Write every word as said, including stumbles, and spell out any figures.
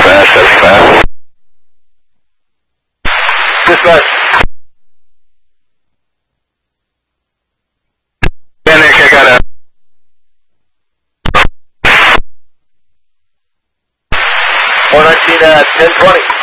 fast, that's fast. Dispatch. Panic, I got a... one nineteen at ten twenty.